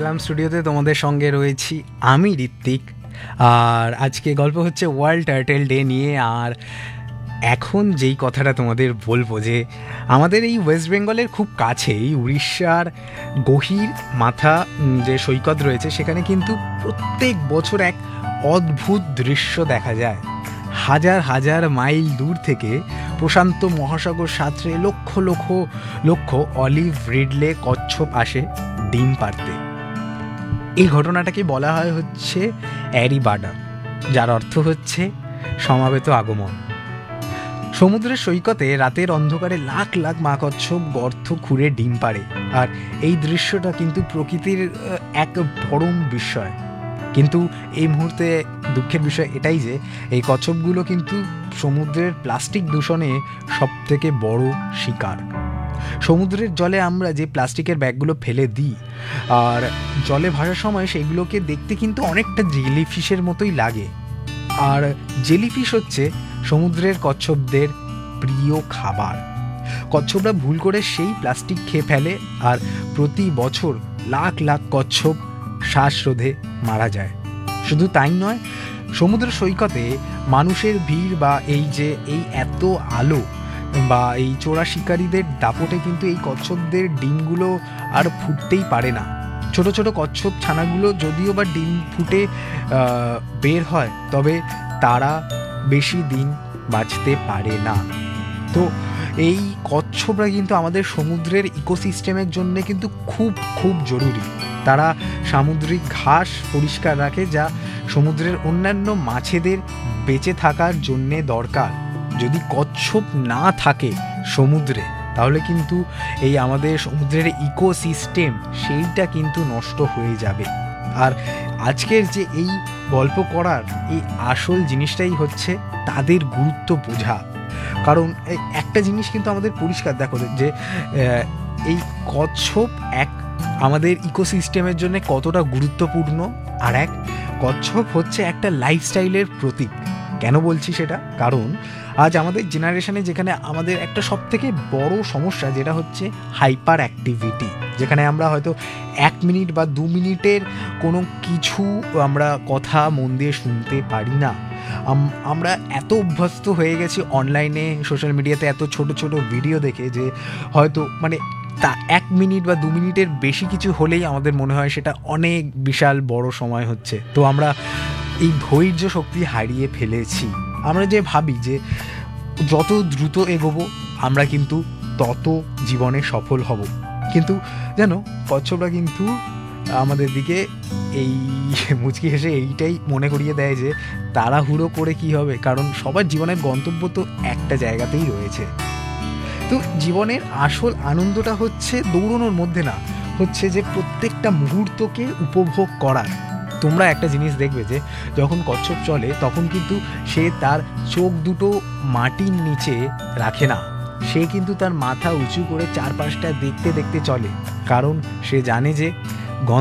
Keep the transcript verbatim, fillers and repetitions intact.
গেলাম স্টুডিওতে, তোমাদের সঙ্গে রয়েছি আমি ঋত্বিক। আর আজকে গল্প হচ্ছে ওয়ার্ল্ড টার্টেল ডে নিয়ে। আর এখন যেই কথাটা তোমাদের বলবো যে আমাদের এই ওয়েস্ট বেঙ্গলের খুব কাছেই উড়িষ্যার গহির মাথা যে সৈকত রয়েছে, সেখানে কিন্তু প্রত্যেক বছর এক অদ্ভুত দৃশ্য দেখা যায়। হাজার হাজার মাইল দূর থেকে প্রশান্ত মহাসাগর সাঁতরে লক্ষ লক্ষ লক্ষ অলিভ রিডলে কচ্ছপ আসে ডিম পাড়তে। এই ঘটনাটাকে বলা হয় হচ্ছে অ্যারিবাডা, যার অর্থ হচ্ছে সমাবেত আগমন। সমুদ্রের সৈকতে রাতের অন্ধকারে লাখ লাখ মা কচ্ছপ গর্ত খুঁড়ে ডিম পাড়ে। আর এই দৃশ্যটা কিন্তু প্রকৃতির এক পরম বিস্ময়। কিন্তু এই মুহূর্তে দুঃখের বিষয় এটাই যে এই কচ্ছপগুলো কিন্তু সমুদ্রের প্লাস্টিক দূষণে সব থেকে বড় শিকার। সমুদ্রের জলে আমরা যে প্লাস্টিকের ব্যাগগুলো ফেলে দিই, আর জলে ভাসার সময় সেইগুলোকে দেখতে কিন্তু অনেকটা জেলিফিশের মতোই লাগে। আর জেলিফিশ হচ্ছে সমুদ্রের কচ্ছপদের প্রিয় খাবার। কচ্ছপরা ভুল করে সেই প্লাস্টিক খেয়ে ফেলে, আর প্রতি বছর লাখ লাখ কচ্ছপ শ্বাসরোধে মারা যায়। শুধু তাই নয়, সমুদ্র সৈকতে মানুষের ভিড় বা এই যে এই এত আলো বা এই চোরা শিকারীদের দাপটে কিন্তু এই কচ্ছপদের ডিমগুলো আর ফুটতেই পারে না। ছোট ছোট কচ্ছপ ছানাগুলো যদিও বা ডিম ফুটে বের হয়, তবে তারা বেশি দিন বাঁচতে পারে না। তো এই কচ্ছপরা কিন্তু আমাদের সমুদ্রের ইকোসিস্টেমের জন্য কিন্তু খুব খুব জরুরি। তারা সামুদ্রিক ঘাস পরিষ্কার রাখে, যা সমুদ্রের অন্যান্য মাছেদের বেঁচে থাকার জন্যে দরকার। যদি কচ্ছপ না থাকে সমুদ্রে, তাহলে কিন্তু এই আমাদের সমুদ্রের ইকোসিস্টেম সেইটা কিন্তু নষ্ট হয়ে যাবে। আর আজকের যে এই গল্প করার এই আসল জিনিসটাই হচ্ছে তাদের গুরুত্ব বোঝা। কারণ একটা জিনিস কিন্তু আমাদের পরিষ্কার দেখো যে এই কচ্ছপ এক আমাদের ইকোসিস্টেমের জন্য কতটা গুরুত্বপূর্ণ, আর এক কচ্ছপ হচ্ছে একটা লাইফস্টাইলের প্রতীক। কেন বলছি সেটা? কারণ আজ আমাদের জেনারেশনে যেখানে আমাদের একটা সব থেকে বড় সমস্যা যেটা হচ্ছে হাইপার অ্যাক্টিভিটি, যেখানে আমরা হয়তো এক মিনিট বা দু মিনিটের কোনো কিছু আমরা কথা মন দিয়ে শুনতে পারি না। আমরা এত অভ্যস্ত হয়ে গেছি অনলাইনে, সোশ্যাল মিডিয়াতে এত ছোট ছোট ভিডিও দেখে যে হয়তো মানে তা এক মিনিট বা দু মিনিটের বেশি কিছু হলেই আমাদের মনে হয় সেটা অনেক বিশাল বড় সময় হচ্ছে। তো আমরা এই ধৈর্য শক্তি হারিয়ে ফেলেছি। আমরা যে ভাবি যে যত দ্রুত এগোবো আমরা কিন্তু তত জীবনে সফল হব, কিন্তু জানো কচ্ছপরা কিন্তু আমাদের দিকে এই মুচকি হেসে এইটাই মনে করিয়ে দেয় যে তাড়াহুড়ো করে কি হবে, কারণ সবার জীবনের গন্তব্য তো একটা জায়গাতেই রয়েছে। তো জীবনের আসল আনন্দটা হচ্ছে দৌড়ানোর মধ্যে না, হচ্ছে যে প্রত্যেকটা মুহূর্তকে উপভোগ করার। তোমরা একটা জিনিস দেখবে যে যখন কচ্ছপ চলে তখন কিন্তু সে তার চোখ দুটো মাটির নিচে রাখে না, সে কিন্তু তার মাথা উঁচু করে চারপাশটা দেখতে দেখতে চলে। কারণ সে জানে যে